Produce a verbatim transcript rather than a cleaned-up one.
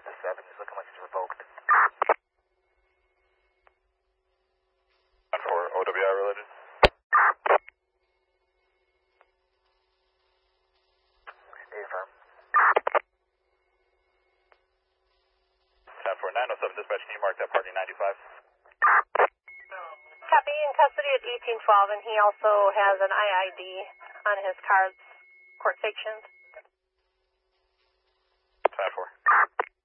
five to seven. He's looking like he's revoked. For O W I related? Affirm. ten four nine oh seven dispatch, can you mark that parking ninety-five? Copy, in custody at eighteen twelve, and he also has an I I D on his cards, court sanctions. ten four.